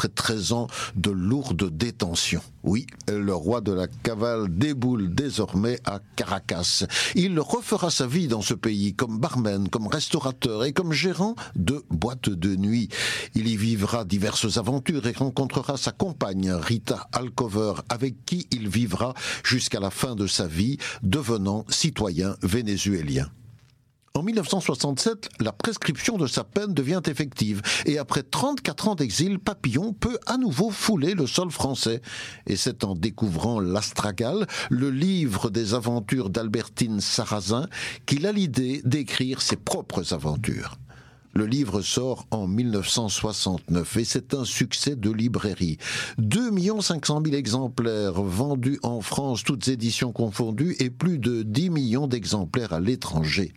après 13 ans de lourde détention. Oui, le roi de la cavale déboule désormais à Caracas. Il refera sa vie dans ce pays comme barman, comme restaurateur et comme gérant de boîte de nuit. Il y vivra diverses aventures et rencontrera sa compagne Rita Alcover, avec qui il vivra jusqu'à la fin de sa vie, devenant citoyen vénézuélien. En 1967, la prescription de sa peine devient effective et après 34 ans d'exil, Papillon peut à nouveau fouler le sol français. Et c'est en découvrant l'Astragale, le livre des aventures d'Albertine Sarrazin, qu'il a l'idée d'écrire ses propres aventures. Le livre sort en 1969 et c'est un succès de librairie. 2 500 000 exemplaires vendus en France, toutes éditions confondues, et plus de 10 millions d'exemplaires à l'étranger.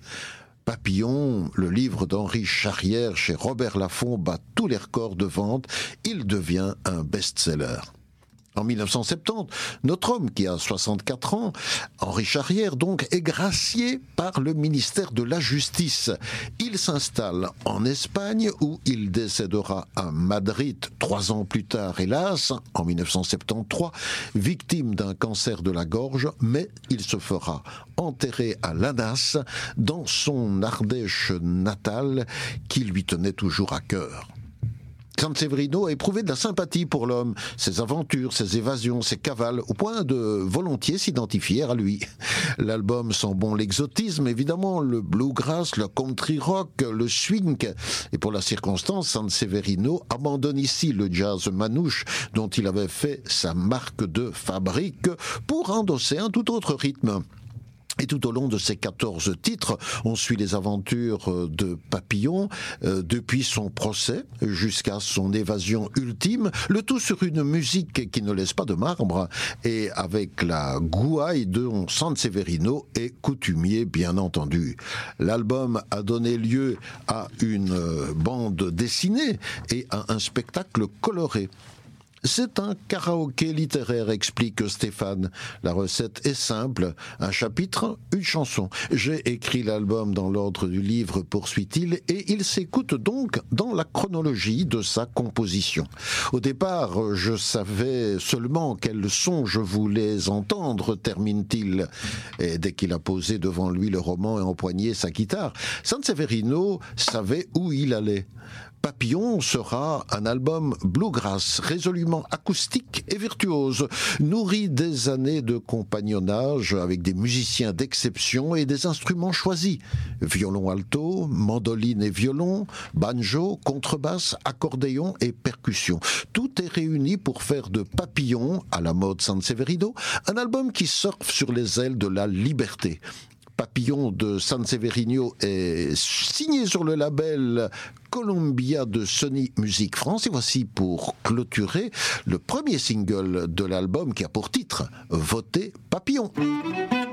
Papillon, le livre d'Henri Charrière chez Robert Laffont, bat tous les records de vente. Il devient un best-seller. En 1970, notre homme qui a 64 ans, Henri Charrière donc, est gracié par le ministère de la Justice. Il s'installe en Espagne où il décédera à Madrid 3 ans plus tard, hélas, en 1973, victime d'un cancer de la gorge, mais il se fera enterrer à Lannas, dans son Ardèche natale, qui lui tenait toujours à cœur. Sanseverino a éprouvé de la sympathie pour l'homme, ses aventures, ses évasions, ses cavales, au point de volontiers s'identifier à lui. L'album sent bon l'exotisme, évidemment, le bluegrass, le country rock, le swing. Et pour la circonstance, Sanseverino abandonne ici le jazz manouche dont il avait fait sa marque de fabrique pour endosser un tout autre rythme. Et tout au long de ces 14 titres, on suit les aventures de Papillon, depuis son procès jusqu'à son évasion ultime, le tout sur une musique qui ne laisse pas de marbre, et avec la gouaille de Sanseverino et coutumier bien entendu. L'album a donné lieu à une bande dessinée et à un spectacle coloré. C'est un karaoké littéraire, explique Stéphane. La recette est simple, un chapitre, une chanson. J'ai écrit l'album dans l'ordre du livre, poursuit-il, et il s'écoute donc dans la chronologie de sa composition. Au départ, je savais seulement quel son je voulais entendre, termine-t-il. Et dès qu'il a posé devant lui le roman et empoigné sa guitare, Sanseverino savait où il allait. Papillon sera un album bluegrass, résolument acoustique et virtuose, nourri des années de compagnonnage avec des musiciens d'exception et des instruments choisis. Violon alto, mandoline et violon, banjo, contrebasse, accordéon et percussion. Tout est réuni pour faire de Papillon, à la mode Sanseverino, un album qui surfe sur les ailes de la liberté. Papillon de Sanseverino est signé sur le label Columbia de Sony Music France. Et voici pour clôturer le premier single de l'album qui a pour titre « Voter Papillon ».